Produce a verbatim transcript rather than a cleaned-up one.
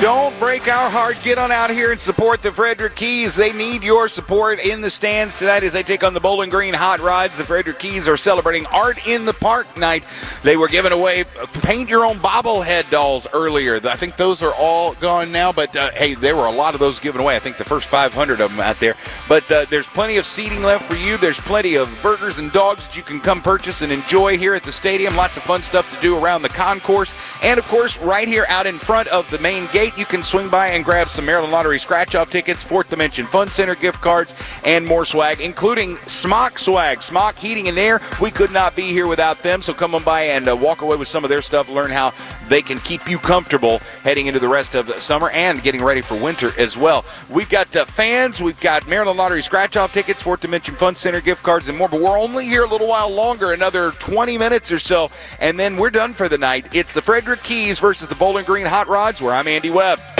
Don't break our heart. Get on out here and support the Frederick Keys. They need your support in the stands tonight as they take on the Bowling Green Hot Rods. The Frederick Keys are celebrating Art in the Park night. They were giving away paint your own bobblehead dolls earlier. I think those are all gone now, but uh, hey, there were a lot of those given away. I think the first five hundred of them out there. But uh, there's plenty of seating left for you. There's plenty of burgers and dogs that you can come purchase and enjoy here at the stadium. Lots of fun stuff to do around the concourse. And, of course, right here out in front of the main gate, you can swing by and grab some Maryland Lottery scratch-off tickets, Fourth Dimension Fun Center gift cards, and more swag, including Smock swag. Smock Heating and Air. We could not be here without them, so come on by and uh, walk away with some of their stuff, learn how they can keep you comfortable heading into the rest of the summer and getting ready for winter as well. We've got uh, fans, we've got Maryland Lottery scratch-off tickets, Fourth Dimension Fun Center gift cards, and more, but we're only here a little while longer, another twenty minutes or so, and then we're done for the night. It's the Frederick Keys versus the Bowling Green Hot Rods, where I'm Andy Webb.